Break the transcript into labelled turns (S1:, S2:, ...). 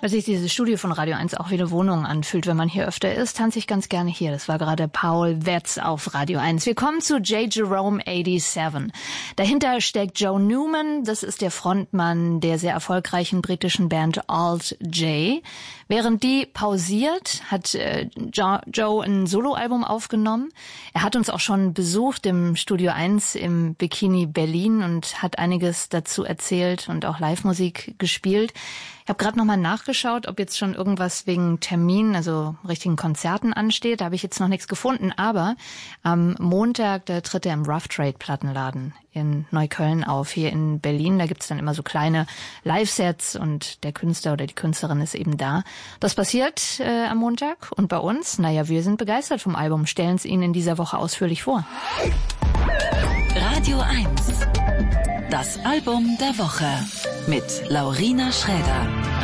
S1: Weil sich dieses Studio von Radio 1 auch wie eine Wohnung anfühlt, wenn man hier öfter ist, tanze ich ganz gerne hier. Das war gerade Paul Wetz auf Radio 1. Wir kommen zu J. Jerome 87. Dahinter steckt Joe Newman. Das ist der Frontmann der sehr erfolgreichen britischen Band Alt J. Während die pausiert, hat Joe ein Soloalbum aufgenommen. Er hat uns auch schon besucht im Studio 1 im Bikini Berlin und hat einiges dazu erzählt und auch Live-Musik gespielt. Ich habe gerade nochmal nachgeschaut, ob jetzt schon irgendwas wegen Termin, also richtigen Konzerten ansteht. Da habe ich jetzt noch nichts gefunden. Aber am Montag, da tritt er im Rough Trade Plattenladen in Neukölln auf, hier in Berlin. Da gibt's dann immer so kleine Live-Sets und der Künstler oder die Künstlerin ist eben da. Das passiert am Montag und bei uns, naja, wir sind begeistert vom Album, stellen es Ihnen in dieser Woche ausführlich vor.
S2: Radio 1. Das Album der Woche mit Laurina Schräder.